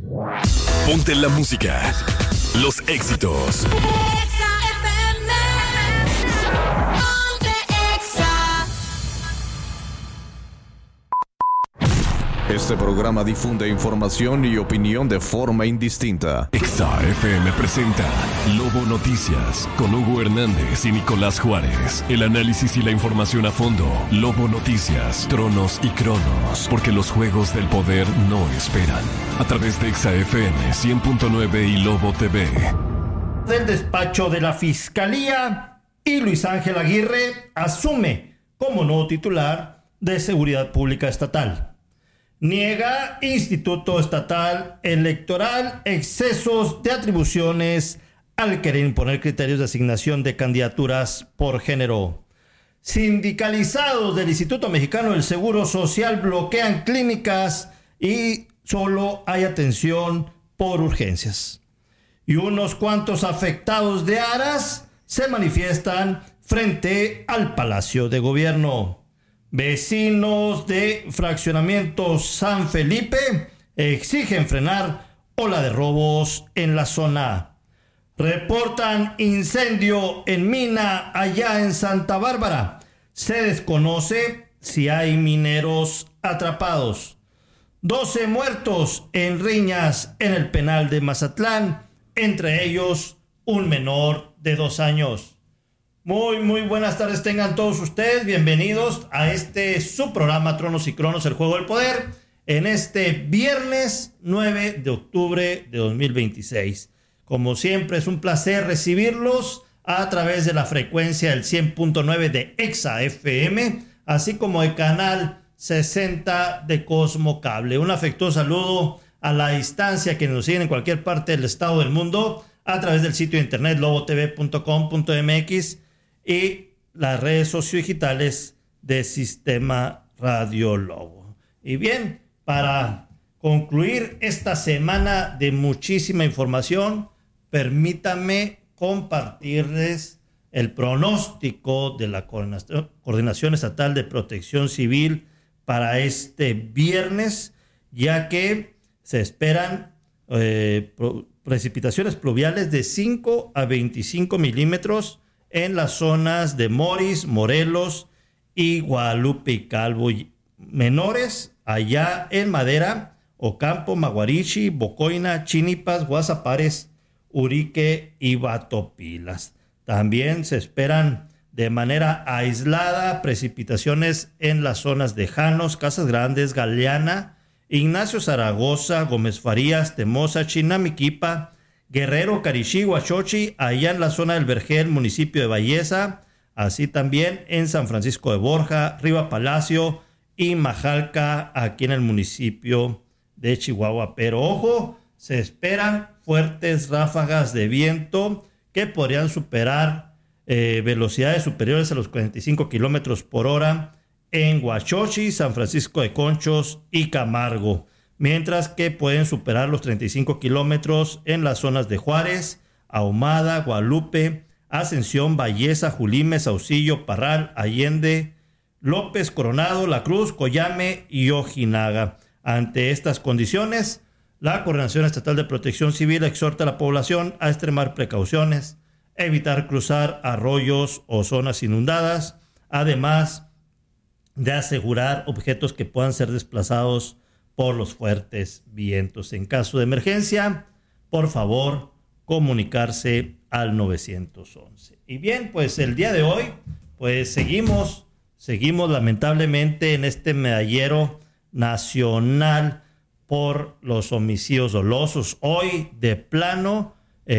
Ponte la música, los éxitos. Este programa difunde información y opinión de forma indistinta. Exa FM presenta Lobo Noticias con Hugo Hernández y Nicolás Juárez. El análisis y la información a fondo. Lobo Noticias, tronos y cronos. Porque los juegos del poder no esperan. A través de Exa FM 100.9 y Lobo TV. Del despacho de la Fiscalía y Luis Ángel Aguirre asume como nuevo titular de Seguridad Pública Estatal. Niega Instituto Estatal Electoral excesos de atribuciones al querer imponer criterios de asignación de candidaturas por género. Sindicalizados del Instituto Mexicano del Seguro Social bloquean clínicas y solo hay atención por urgencias. Y unos cuantos afectados de Aras se manifiestan frente al Palacio de Gobierno. Vecinos de fraccionamiento San Felipe exigen frenar ola de robos en la zona. Reportan incendio en mina allá en Santa Bárbara. Se desconoce si hay mineros atrapados. 12 muertos en riñas en el penal de Mazatlán, entre ellos un menor de 2 años. Muy buenas tardes tengan todos ustedes, bienvenidos a su programa Tronos y Cronos, el Juego del Poder, en este viernes 9 de octubre de 2026. Como siempre es un placer recibirlos a través de la frecuencia del 100.9 de Exa FM, así como el canal 60 de Cosmo Cable. Un afectuoso saludo a la distancia que nos siguen en cualquier parte del estado del mundo a través del sitio de internet lobotv.com.mx y las redes sociodigitales de Sistema Radio Lobo. Y bien, para concluir esta semana de muchísima información, permítanme compartirles el pronóstico de la Coordinación Estatal de Protección Civil para este viernes, ya que se esperan precipitaciones pluviales de 5 a 25 milímetros en las zonas de Moris, Morelos y Guadalupe y Calvo. Menores allá en Madera, Ocampo, Maguarichi, Bocoina, Chinipas, Guasapares, Urique y Batopilas. También se esperan de manera aislada precipitaciones en las zonas de Janos, Casas Grandes, Galeana, Ignacio Zaragoza, Gómez Farías, Temoza, Chinamiquipa, Guerrero, Carixí, Huachochi, allá en la zona del Vergel, municipio de Valleza, así también en San Francisco de Borja, Riva Palacio y Majalca, aquí en el municipio de Chihuahua. Pero ojo, se esperan fuertes ráfagas de viento que podrían superar velocidades superiores a los 45 kilómetros por hora en Huachochi, San Francisco de Conchos y Camargo, mientras que pueden superar los 35 kilómetros en las zonas de Juárez, Ahumada, Guadalupe, Ascensión, Valleza, Julime, Saucillo, Parral, Allende, López, Coronado, La Cruz, Coyame y Ojinaga. Ante estas condiciones, la Coordinación Estatal de Protección Civil exhorta a la población a extremar precauciones, evitar cruzar arroyos o zonas inundadas, además de asegurar objetos que puedan ser desplazados por los fuertes vientos. En caso de emergencia, por favor, comunicarse al 911. Y bien, pues el día de hoy, pues seguimos lamentablemente en este medallero nacional por los homicidios dolosos. Hoy, de plano,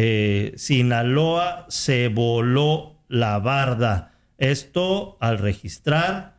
Sinaloa se voló la barda. Esto al registrar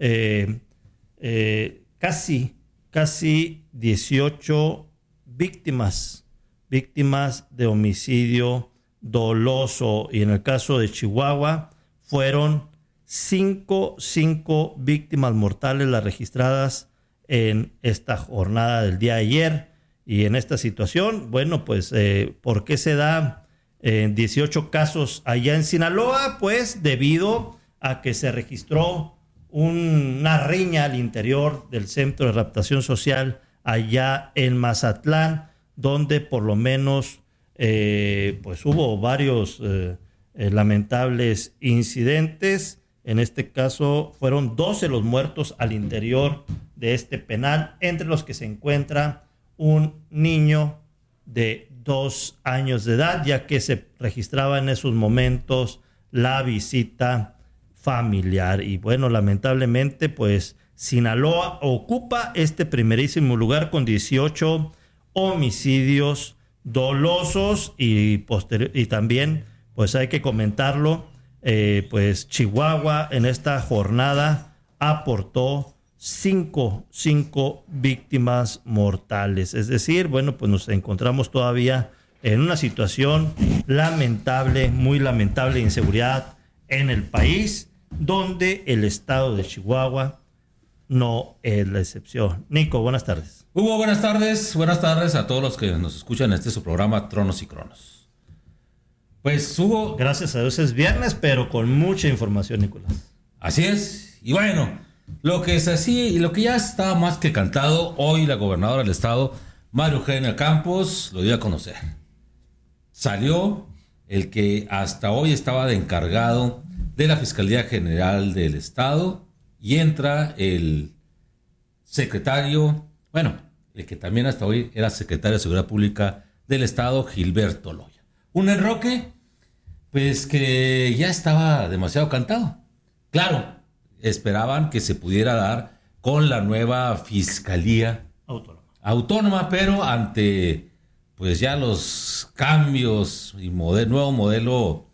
casi 18 víctimas de homicidio doloso, y en el caso de Chihuahua fueron cinco víctimas mortales las registradas en esta jornada del día de ayer. Y en esta situación, bueno, pues ¿por qué se da 18 casos allá en Sinaloa? Pues debido a que se registró una riña al interior del centro de readaptación social allá en Mazatlán, donde por lo menos pues hubo varios lamentables incidentes. En este caso fueron 12 los muertos al interior de este penal, entre los que se encuentra un niño de 2 años de edad, ya que se registraba en esos momentos la visita familiar. Y bueno, lamentablemente, pues Sinaloa ocupa este primerísimo lugar con 18 homicidios dolosos y también, pues hay que comentarlo, pues Chihuahua en esta jornada aportó 5 víctimas mortales. Es decir, bueno, pues nos encontramos todavía en una situación lamentable, muy lamentable de inseguridad en el país, donde el estado de Chihuahua no es la excepción. Nico, buenas tardes. Hugo, buenas tardes a todos los que nos escuchan en su programa Tronos y Cronos. Pues Hugo... Gracias a Dios es viernes, pero con mucha información, Nicolás. Así es, y bueno, lo que es así y lo que ya estaba más que cantado, hoy la gobernadora del estado, María Eugenia Campos, lo dio a conocer. Salió el que hasta hoy estaba de encargado de la Fiscalía General del Estado y entra el secretario, el que también hasta hoy era secretario de Seguridad Pública del Estado, Gilberto Loya. Un enroque, pues que ya estaba demasiado cantado. Claro, esperaban que se pudiera dar con la nueva Fiscalía Autónoma, pero ante pues ya los cambios y nuevo modelo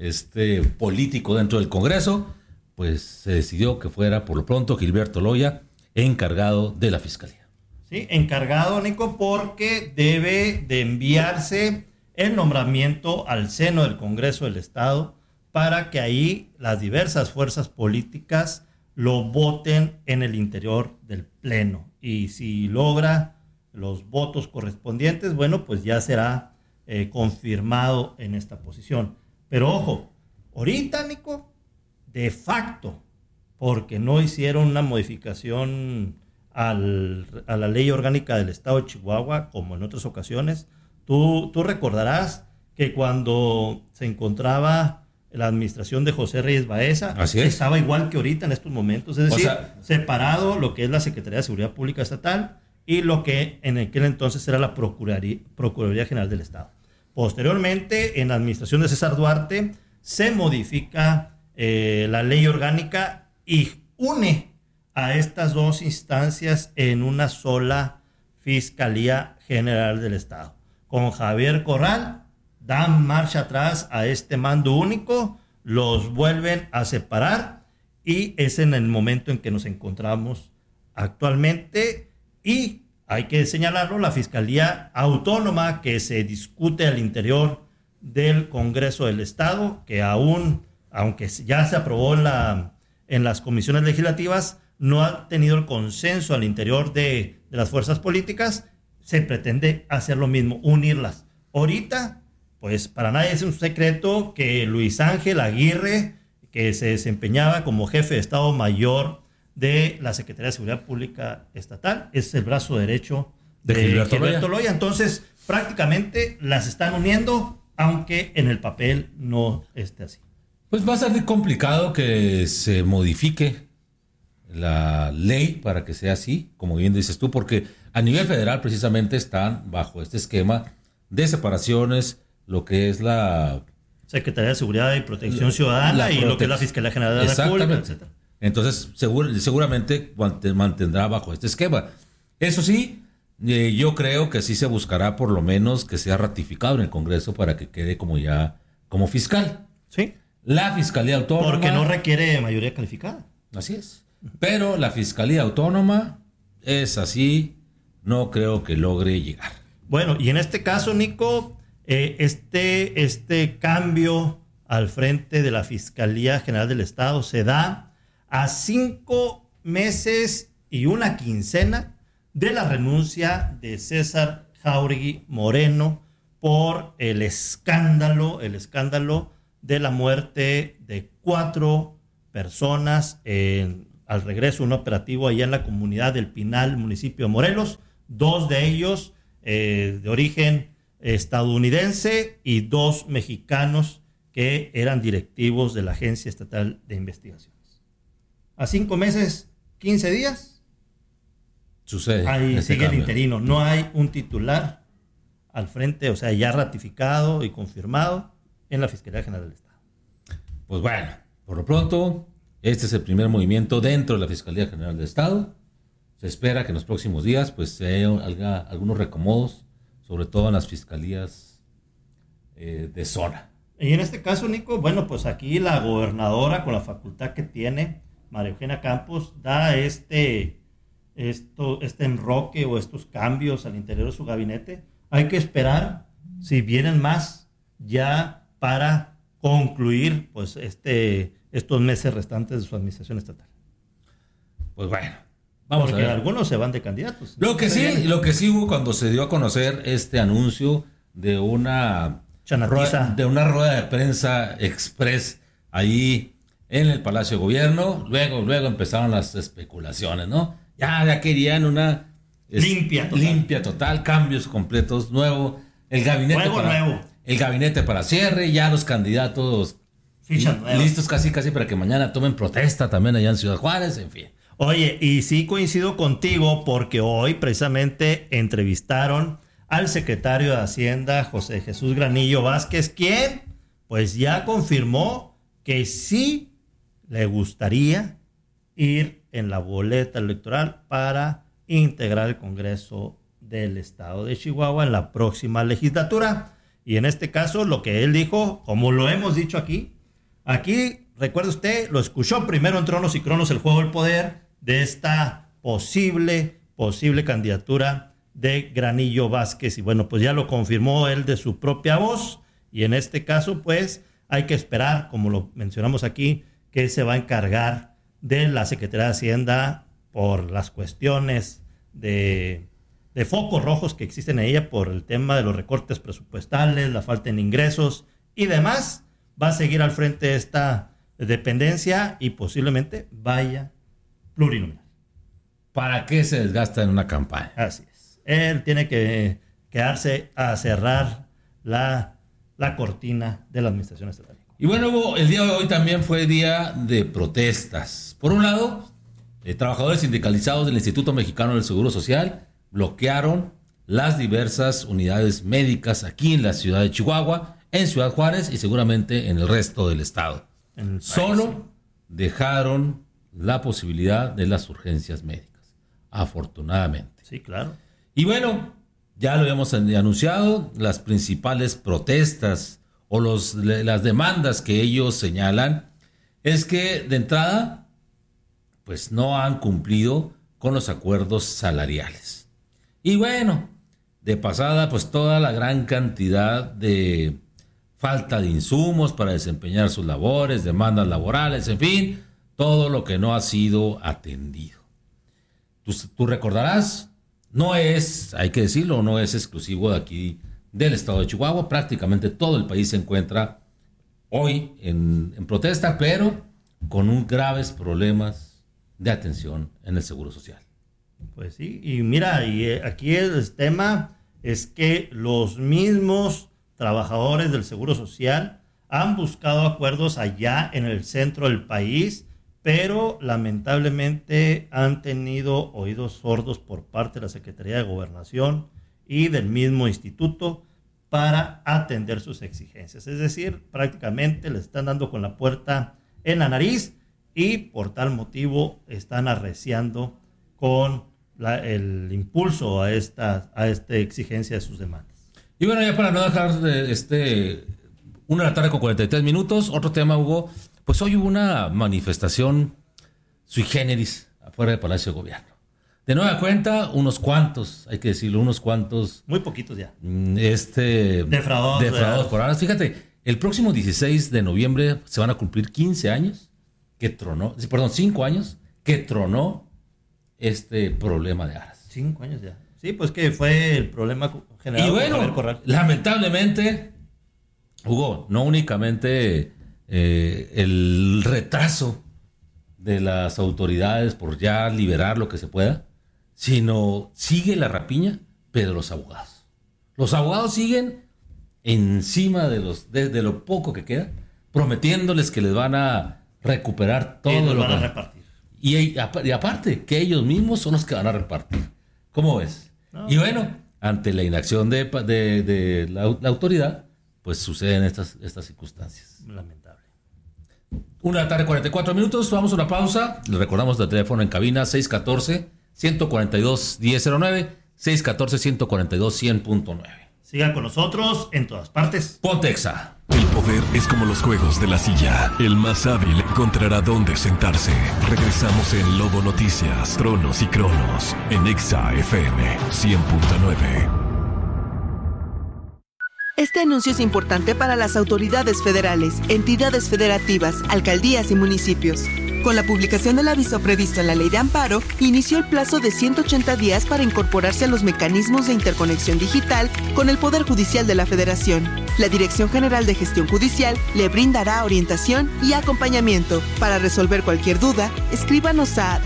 político dentro del Congreso, pues se decidió que fuera por lo pronto Gilberto Loya encargado de la Fiscalía. Sí, encargado, Nico, porque debe de enviarse el nombramiento al seno del Congreso del Estado para que ahí las diversas fuerzas políticas lo voten en el interior del Pleno. Y si logra los votos correspondientes, bueno, pues ya será confirmado en esta posición. Pero ojo, ahorita, Nico, de facto, porque no hicieron una modificación a la ley orgánica del Estado de Chihuahua, como en otras ocasiones, tú recordarás que cuando se encontraba la administración de José Reyes Baeza, estaba igual que ahorita en estos momentos, es decir, separado lo que es la Secretaría de Seguridad Pública Estatal y lo que en aquel entonces era la Procuraduría General del Estado. Posteriormente, en la administración de César Duarte, se modifica la ley orgánica y une a estas dos instancias en una sola Fiscalía General del Estado. Con Javier Corral dan marcha atrás a este mando único, los vuelven a separar y es en el momento en que nos encontramos actualmente. Y hay que señalarlo, la Fiscalía Autónoma que se discute al interior del Congreso del Estado, que aún, aunque ya se aprobó en las comisiones legislativas, no ha tenido el consenso al interior de las fuerzas políticas. Se pretende hacer lo mismo, unirlas. Ahorita, pues para nadie es un secreto que Luis Ángel Aguirre, que se desempeñaba como jefe de Estado Mayor de la Secretaría de Seguridad Pública Estatal, es el brazo derecho de Gilberto Loya. Entonces, prácticamente las están uniendo, aunque en el papel no esté así. Pues va a ser complicado que se modifique la ley para que sea así, como bien dices tú, porque a nivel federal precisamente están bajo este esquema de separaciones, lo que es la Secretaría de Seguridad y Protección Ciudadana y lo que es la Fiscalía General de la República, etc. Entonces, seguramente mantendrá bajo este esquema. Eso sí, yo creo que sí se buscará por lo menos que sea ratificado en el Congreso para que quede como fiscal. Sí. La Fiscalía Autónoma. Porque no requiere mayoría calificada. Así es. Pero la Fiscalía Autónoma es así, no creo que logre llegar. Bueno, y en este caso, Nico, este cambio al frente de la Fiscalía General del Estado se da a 5 meses y una quincena de la renuncia de César Jáuregui Moreno por el escándalo de la muerte de 4 personas al regreso de un operativo allá en la comunidad del Pinal, municipio de Morelos. 2 de ellos de origen estadounidense y 2 mexicanos que eran directivos de la Agencia Estatal de Investigaciones. A 5 meses, 15 días, sucede. Ahí sigue el interino. No hay un titular al frente, o sea, ya ratificado y confirmado en la Fiscalía General del Estado. Pues bueno, por lo pronto, este es el primer movimiento dentro de la Fiscalía General del Estado. Se espera que en los próximos días pues se haga algunos recomodos, sobre todo en las fiscalías de zona. Y en este caso, Nico, bueno, pues aquí la gobernadora, con la facultad que tiene, María Eugenia Campos, da este enroque o estos cambios al interior de su gabinete. Hay que esperar si vienen más ya para concluir pues estos meses restantes de su administración estatal. Pues bueno, vamos porque a ver. Algunos se van de candidatos. Lo que sí hubo cuando se dio a conocer este anuncio de una rueda de prensa express ahí en el Palacio de Gobierno, luego empezaron las especulaciones, ¿no? Ya querían una limpia total, cambios completos, nuevo, el gabinete para cierre, ya los candidatos listos casi para que mañana tomen protesta también allá en Ciudad Juárez, en fin. Oye, y sí coincido contigo porque hoy precisamente entrevistaron al secretario de Hacienda, José Jesús Granillo Vázquez, quien pues ya confirmó que sí le gustaría ir en la boleta electoral para integrar el Congreso del Estado de Chihuahua en la próxima legislatura. Y en este caso, lo que él dijo, como lo hemos dicho aquí, recuerde usted, lo escuchó primero en Tronos y Cronos, el juego del poder, de esta posible candidatura de Granillo Vázquez. Y bueno, pues ya lo confirmó él de su propia voz. Y en este caso, pues, hay que esperar, como lo mencionamos aquí, que se va a encargar de la Secretaría de Hacienda por las cuestiones de focos rojos que existen en ella por el tema de los recortes presupuestales, la falta en ingresos y demás. Va a seguir al frente de esta dependencia y posiblemente vaya plurinominal. ¿Para qué se desgasta en una campaña? Así es. Él tiene que quedarse a cerrar la cortina de la administración estatal. Y bueno, Hugo, el día de hoy también fue día de protestas. Por un lado, trabajadores sindicalizados del Instituto Mexicano del Seguro Social bloquearon las diversas unidades médicas aquí en la ciudad de Chihuahua, en Ciudad Juárez y seguramente en el resto del estado. Solo dejaron la posibilidad de las urgencias médicas, afortunadamente. Sí, claro. Y bueno, ya lo habíamos anunciado, las principales protestas o las demandas que ellos señalan es que de entrada pues no han cumplido con los acuerdos salariales. Y bueno, de pasada pues toda la gran cantidad de falta de insumos para desempeñar sus labores, demandas laborales, en fin, todo lo que no ha sido atendido. Tú recordarás, no es, hay que decirlo, no es exclusivo de aquí del estado de Chihuahua, prácticamente todo el país se encuentra hoy en protesta, pero con graves problemas de atención en el Seguro Social. Pues sí, y mira, aquí el tema es que los mismos trabajadores del Seguro Social han buscado acuerdos allá en el centro del país, pero lamentablemente han tenido oídos sordos por parte de la Secretaría de Gobernación y del mismo instituto para atender sus exigencias. Es decir, prácticamente le están dando con la puerta en la nariz y por tal motivo están arreciando con el impulso a esta exigencia de sus demandas. Y bueno, ya para no dejar 1 de la tarde con 43 minutos, otro tema, Hugo, pues hoy hubo una manifestación sui generis afuera del Palacio de Gobierno. De nueva cuenta, unos cuantos, hay que decirlo, muy poquitos ya. Defraudados por ahora. Fíjate, el próximo 16 de noviembre se van a cumplir 5 años que tronó este problema de aras. 5 años ya. Sí, pues que fue el problema generado. Y bueno, lamentablemente, Hugo, no únicamente el retraso de las autoridades por ya liberar lo que se pueda, sino sigue la rapiña pero los abogados. Los abogados siguen encima de lo poco que queda, prometiéndoles que les van a recuperar todo lo que van a repartir. Y aparte, que ellos mismos son los que van a repartir. ¿Cómo ves? No. Y bueno, ante la inacción de la autoridad, pues suceden estas circunstancias. Lamentable. 1:44 p.m. Vamos a una pausa. Les recordamos el teléfono en cabina 614-142-1009, 614-142-100.9. Sigan con nosotros en todas partes. Pontexa. El poder es como los juegos de la silla. El más hábil encontrará dónde sentarse. Regresamos en Lobo Noticias, Tronos y Cronos, en Exa FM 100.9. Este anuncio es importante para las autoridades federales, entidades federativas, alcaldías y municipios. Con la publicación del aviso previsto en la Ley de Amparo, inició el plazo de 180 días para incorporarse a los mecanismos de interconexión digital con el Poder Judicial de la Federación. La Dirección General de Gestión Judicial le brindará orientación y acompañamiento. Para resolver cualquier duda, escríbanos a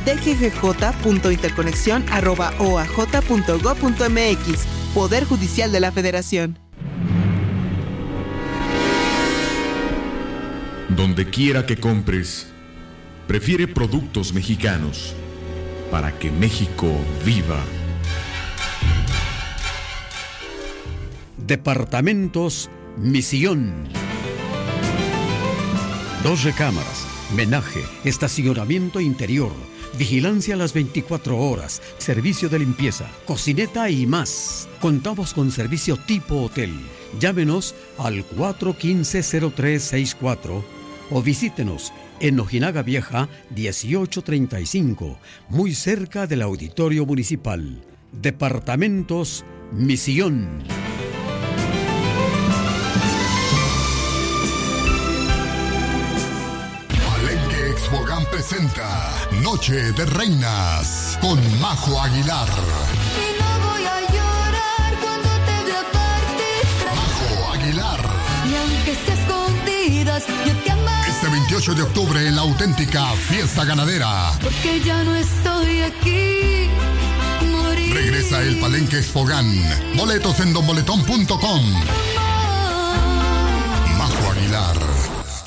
dggj.interconexión@oaj.gov.mx. Poder Judicial de la Federación. Donde quiera que compres, prefiere productos mexicanos para que México viva. Departamentos Misión. 2 recámaras, menaje, estacionamiento interior, vigilancia a las 24 horas, servicio de limpieza, cocineta y más. Contamos con servicio tipo hotel. Llámenos al 415-0364 o visítenos en Ojinaga Vieja 1835, muy cerca del Auditorio Municipal. Departamentos Misión. Palenque Expogan presenta Noche de Reinas con Majo Aguilar. Y no voy a llorar cuando te vea partir. Majo Aguilar. Y aunque sea escondidas, yo te amaré. Este 28 de octubre en la auténtica fiesta ganadera. Porque ya no estoy aquí. Morir. Regresa el Palenque Expogan. Boletos en donboletón.com. Majo Aguilar.